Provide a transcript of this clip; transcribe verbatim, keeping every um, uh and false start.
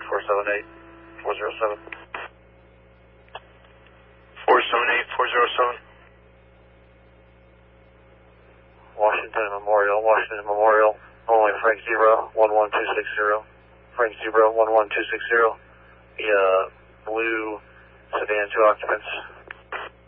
four seven eight, four zero seven. four seven eight, four zero seven. Washington Memorial, Washington Memorial, only Frank Zebra, one one two six zero. Frank Zebra, one one two six zero. The uh, blue sedan, two occupants.